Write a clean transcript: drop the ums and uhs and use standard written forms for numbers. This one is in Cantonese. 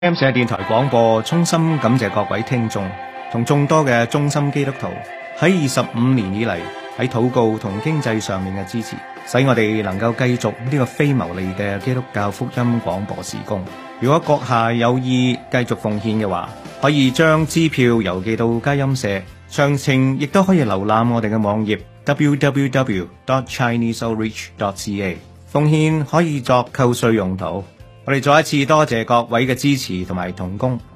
M 社電台廣播，衷心感謝各位聽眾同眾多嘅忠心基督徒喺25年以嚟喺禱告同經濟上面嘅支持，使我哋能夠繼續呢個非牟利嘅基督教福音廣播事工。如果閣下有意繼續奉獻嘅話，可以將支票郵寄到佳音社，詳情亦都可以瀏覽我哋嘅網頁 www.chineseoutreach.ca。 奉獻可以作扣稅用途。我哋再一次多謝各位嘅支持同埋同工，